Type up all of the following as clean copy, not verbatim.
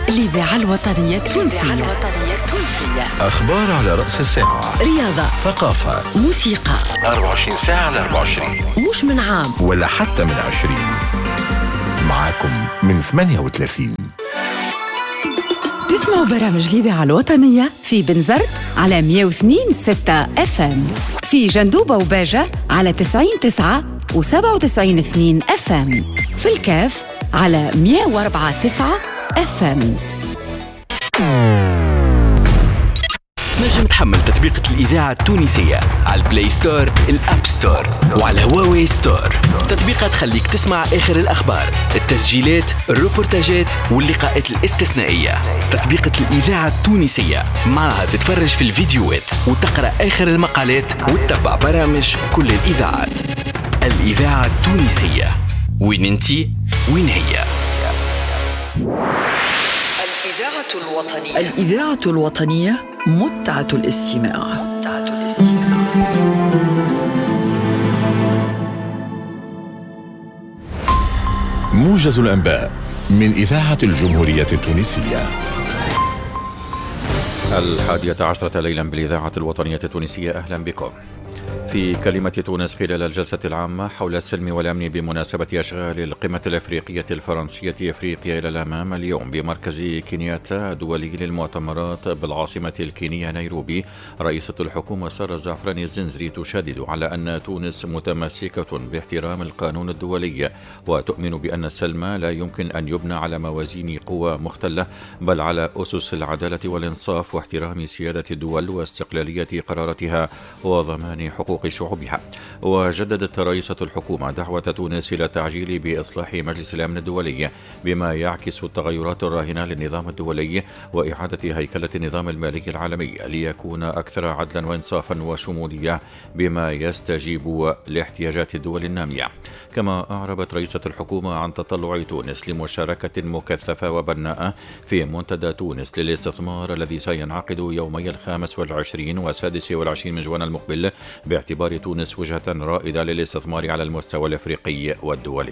الإذاعة الوطنية التونسية. أخبار على رأس الساعة، رياضة، ثقافة، موسيقى، 24 ساعة على 24، مش من عام ولا حتى من 20. معاكم من 38. تسمعوا برامج الإذاعة الوطنية في بنزرت على 102.6 FM، في جندوبة وباجة على 90.9 و97.2 FM، في الكاف على 104.9 FM. نجم تحمل تطبيق الإذاعة التونسية على البلاي ستور، الأب ستور، وعلى هواوي ستور. تطبيقات تخليك تسمع آخر الأخبار، التسجيلات، الروبورتاجات واللقاءات الاستثنائية. تطبيق الإذاعة التونسية، معها تتفرج في الفيديوهات وتقرأ آخر المقالات وتتبع برامج كل الإذاعات. الإذاعة التونسية، وين انتي وين هي؟ الإذاعة الوطنية متعة الاستماع. موجز الأنباء من إذاعة الجمهورية التونسية. 11 ليلا بالإذاعة الوطنية التونسية، أهلا بكم. في كلمة تونس خلال الجلسة العامة حول السلم والأمن بمناسبة أشغال القمة الأفريقية الفرنسية أفريقيا إلى الأمام اليوم بمركز كينياتا الدولي للمؤتمرات بالعاصمة الكينية نيروبي، رئيسة الحكومة سارة الزعفراني الزنزري تشدد على أن تونس متمسكة باحترام القانون الدولي، وتؤمن بأن السلم لا يمكن أن يبنى على موازين قوى مختلة، بل على أسس العدالة والإنصاف واحترام سيادة الدول واستقلالية قراراتها وضمان حقوق شعوبها. وجددت رئيسة الحكومة دعوة تونس إلى التعجيل بإصلاح مجلس الأمن الدولي بما يعكس التغيرات الراهنة للنظام الدولي وإعادة هيكلة النظام المالي العالمي ليكون أكثر عدلا وإنصافا وشمولية بما يستجيب لاحتياجات الدول النامية. كما أعربت رئيسة الحكومة عن تطلع تونس لمشاركة مكثفة وبناءة في منتدى تونس للاستثمار الذي سينعقد يومي 25 و26 من جوان المقبل، باعتبار تونس وجهة رائدة للاستثمار على المستوى الأفريقي والدولي.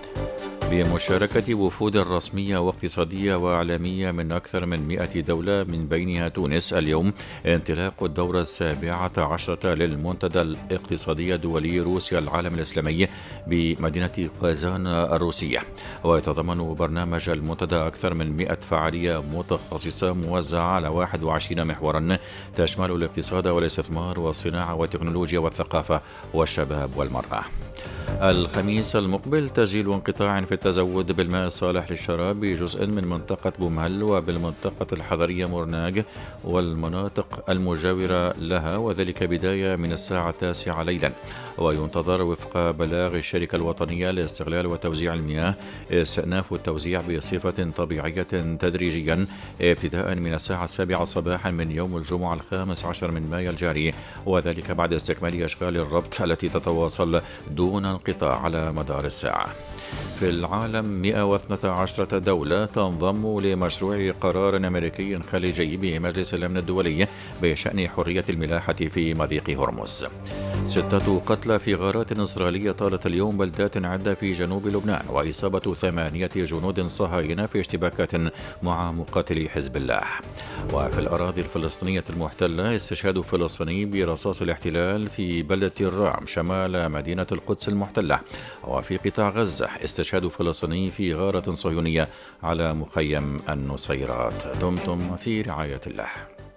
بمشاركة وفود رسمية واقتصادية وإعلامية من أكثر من 100 دولة من بينها تونس، اليوم انطلاق الدورة 17 للمنتدى الاقتصادي الدولي روسيا العالم الإسلامي بمدينة قازان الروسية. ويتضمن برنامج المنتدى أكثر من 100 فعالية متخصصة موزعة على 21 محورا تشمل الاقتصاد والاستثمار والصناعة والتكنولوجيا والثقافة والشباب والمرأة. الخميس المقبل تسجيل انقطاع في التزود بالماء الصالح للشراب بجزء من منطقة بومهل وبالمنطقة الحضرية مورناغ والمناطق المجاورة لها، وذلك بداية من الساعة 9 ليلا. وينتظر وفق بلاغ الشركة الوطنية لاستغلال وتوزيع المياه استئناف التوزيع بصفة طبيعية تدريجيا ابتداء من الساعة 7 صباحا من يوم الجمعة 15 من مايو الجاري، وذلك بعد استكمال أشغال الربط التي تتواصل دون انقطاع على مدار الساعة. في العالم 112 دولة تنضم لمشروع قرار أمريكي خليجي بمجلس الأمن الدولي بشأن حرية الملاحة في مضيق هرمز. 6 قتلى في غارات إسرائيلية طالت اليوم بلدات عدة في جنوب لبنان، وإصابة 8 جنود صهاينة في اشتباكات مع مقاتلي حزب الله. وفي الأراضي الفلسطينية المحتلة استشهاد فلسطيني برصاص الاحتلال في بلدة الرام شمال مدينة القدس المحتلة. وفي قطاع غزة استشهاد فلسطيني في غارة صهيونية على مخيم النصيرات. دمتم في رعاية الله.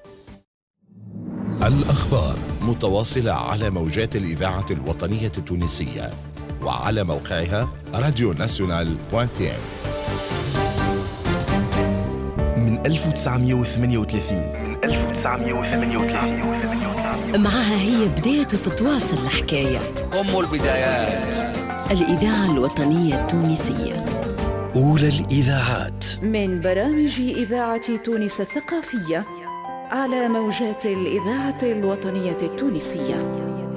الأخبار متواصلة على موجات الإذاعة الوطنية التونسية وعلى موقعها radionational.tv. من 1938 معها هي بداية تتواصل الحكاية، أم البدايات. الإذاعة الوطنية التونسية، أولى الإذاعات. من برامج إذاعة تونس الثقافية على موجات الإذاعة الوطنية التونسية.